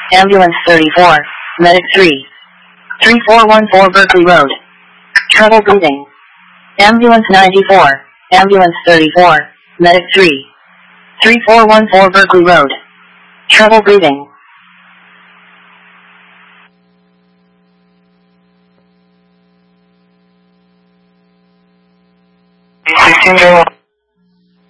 Ambulance 34, Medic 3. 3414 Berkeley Road. Trouble breathing. Ambulance 94, Ambulance 34, Medic 3. 3414 Berkeley Road. Trouble breathing. $16